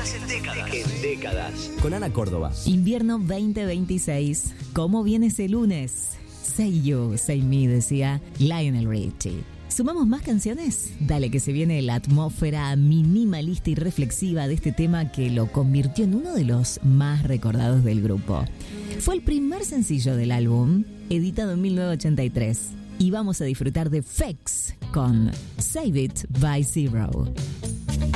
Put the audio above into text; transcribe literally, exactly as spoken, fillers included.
Temas en décadas. En décadas. Con Ana Córdoba. Invierno veinte veintiséis. ¿Cómo viene ese lunes? Say You, Say Me, decía Lionel Richie. ¿Sumamos más canciones? Dale que se viene la atmósfera minimalista y reflexiva de este tema que lo convirtió en uno de los más recordados del grupo. Fue el primer sencillo del álbum, editado en mil novecientos ochenta y tres. Y vamos a disfrutar de F X con Save It by Zero.